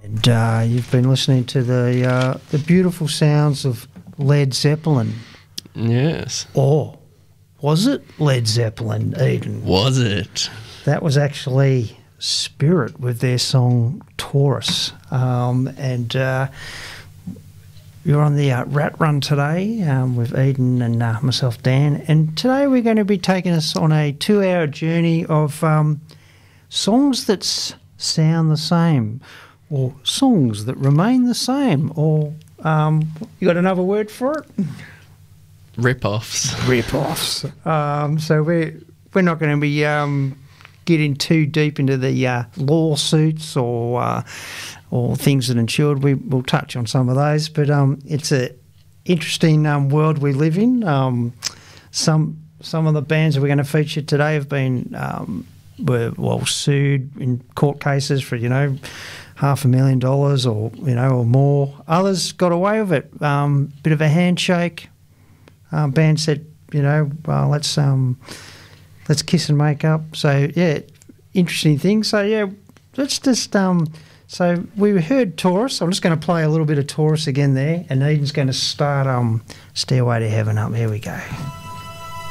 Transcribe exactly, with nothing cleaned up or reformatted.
And uh, you've been listening to the uh, the beautiful sounds of Led Zeppelin. Yes. Or was it Led Zeppelin, Eden? Was it? That was actually Spirit with their song Taurus. Um, and uh, you're on the uh, Rat Run today um, with Eden and uh, myself, Dan. And today we're going to be taking us on a two-hour journey of um, songs that s- sound the same, or songs that remain the same, or um, you got another word for it? Rip-offs. Rip-offs. Um, so we're we're not going to be um, getting too deep into the uh, lawsuits or uh, or things that ensured. We will touch on some of those, but um, it's a interesting um, world we live in. Um, some some of the bands that we're going to feature today have been um, were well sued in court cases for you know. half a million dollars or, you know, or more. Others got away with it. Um, bit of a handshake. Um, band said, you know, well, let's um, let's kiss and make up. So, yeah, interesting thing. So, yeah, let's just... Um, so we heard Taurus. I'm just going to play a little bit of Taurus again there, and Eden's going to start um, Stairway to Heaven up. Here we go.